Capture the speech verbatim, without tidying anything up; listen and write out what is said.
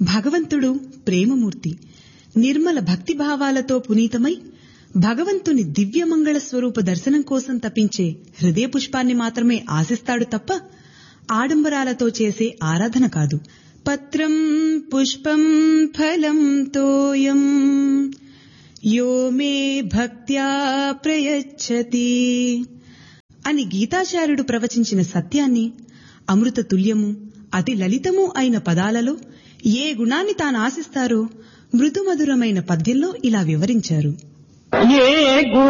భగవంతుడు ప్రేమమూర్తి. నిర్మల భక్తిభావాలతో పునీతమై భగవంతుని దివ్యమంగళ స్వరూప దర్శనం కోసం తపించే హృదయ పుష్పాన్ని మాత్రమే ఆశిస్తాడు తప్ప ఆడంబరాలతో చేసే ఆరాధన కాదు. పత్రం పుష్పం ఫలం తోయం యో మే భక్త్యా ప్రయచ్చతి అని గీతాచార్యుడు ప్రవచించిన సత్యాన్ని అమృత తుల్యము అతి లలితము అయిన పదాలలో ఏ గుణాన్ని తాను ఆశిస్తారో మృదుమధురమైన పద్యంలో ఇలా వివరించారు. ఏ